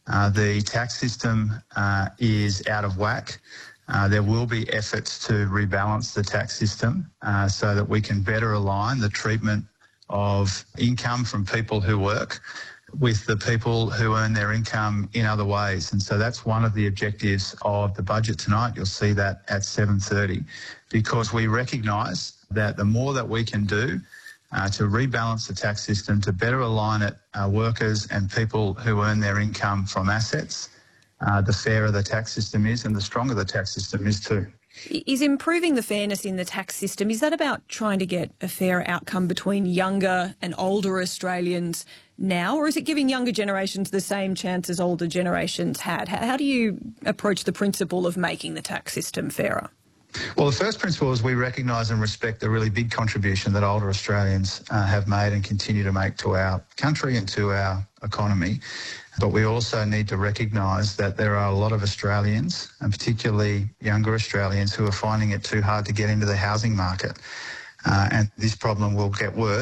The tax system is out of whack. There will be efforts to rebalance the tax system so that we can better align the treatment of income from people who work with the people who earn their income in other ways. And so that's one of the objectives of the budget tonight. You'll see that at 7:30, because we recognise that the more that we can do to rebalance the tax system, to better align it, workers and people who earn their income from assets, the fairer the tax system is and the stronger the tax system is too. Is improving the fairness in the tax system, is that about trying to get a fairer outcome between younger and older Australians now, or is it giving younger generations the same chance as older generations had? How do you approach the principle of making the tax system fairer? Well, the first principle is we recognise and respect the really big contribution that older Australians have made and continue to make to our country and to our economy. But we also need to recognise that there are a lot of Australians, and particularly younger Australians, who are finding it too hard to get into the housing market. And this problem will get worse